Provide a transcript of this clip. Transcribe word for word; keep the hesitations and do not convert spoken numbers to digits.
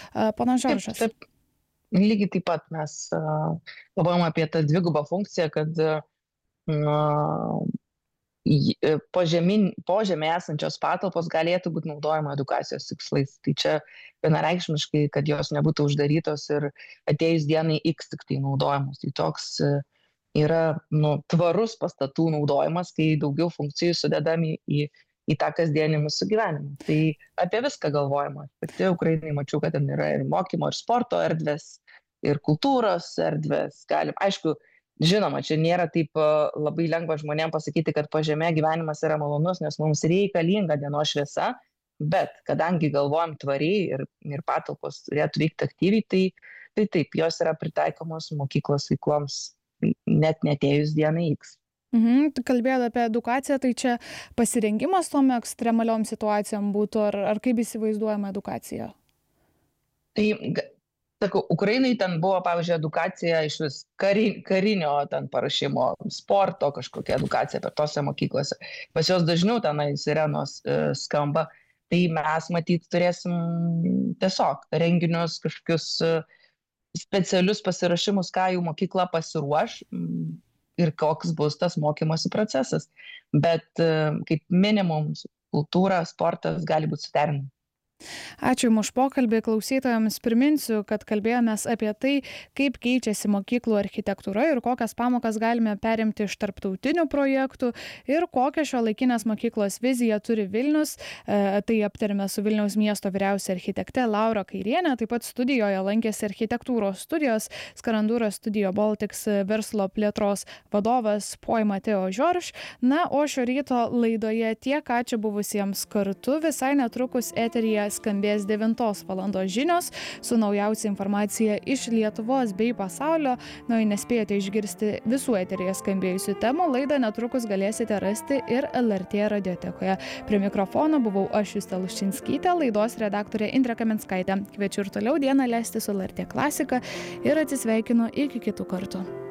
Pana Taip, Žoržas. taip. Lygiai taip pat mes uh, galvojam apie tą dvigubą funkciją, kad uh, po, žemyn, po žemė esančios patalpos galėtų būti naudojama edukacijos tikslais. Tai čia vienareikšmiškai, kad jos nebūtų uždarytos ir atėjus dienai X tik tai naudojamos. Tai toks uh, yra nu, tvarus pastatų naudojimas, kai daugiau funkcijų sudedami į į tą kasdienį mūsų gyvenimą. Tai apie viską galvojama. Pati Ukrainai mačiau, kad ten yra ir mokymo, ir sporto erdvės, ir kultūros erdvės. Galim, aišku, žinoma, čia nėra taip labai lengva žmonėms pasakyti, kad po žemė gyvenimas yra malonus, nes mums reikalinga dienos šviesa, bet kadangi galvojam tvariai ir, ir patalpos turėtų veikti aktyviai, tai, tai taip, jos yra pritaikomos mokyklos veikloms net netėjus dienai X. Mhm, kalbėjot apie edukaciją, tai čia pasirengimas tom ekstremaliom situacijom būtų, ar, ar kaip įsivaizduojama edukacija? Tai, sakau, Ukrainai ten buvo, pavyzdžiui, edukacija iš vis kari, karinio ten parašymo, sporto kažkokia edukacija per tose mokyklose. Pas jos dažniau tenai sirenos e, skamba. Tai mes matyt turėsim tiesiog renginius, kažkokius e, specialius pasirašymus, ką jų mokykla pasiruoš ir koks bus tas mokymosi procesas. Bet kaip minimum kultūra, sportas gali būti suderinami. Ačiū Jums už pokalbį. Klausytojams priminsiu, kad kalbėjomės apie tai, kaip keičiasi mokyklų architektūra ir kokias pamokas galime perimti iš tarptautinių projektų ir kokią šiuolaikinės mokyklos viziją turi Vilnius. E, tai aptarėme su Vilniaus miesto vyriausia architekte Laura Kairienė. Taip pat studijoje lankėsi architektūros studijos Skarandūros Studio Baltics verslo plėtros vadovas Poj Mateo Žorž. Na, o šio ryto laidoje tiek. Ačiū buvusiems kartu. Visai netrukus eteryje skambės devintos valandos žinios su naujausia informacija iš Lietuvos bei pasaulio. Na, jei nespėjote išgirsti visų eteryje skambėjusių temų, laidą netrukus galėsite rasti ir L R T radiotekoje. Prie mikrofono buvau aš, Justė Luščinskytė, laidos redaktorė Indrė Kaminskaitė. Kviečiu ir toliau dieną leisti su L R T klasika ir atsisveikinu iki kitų kartų.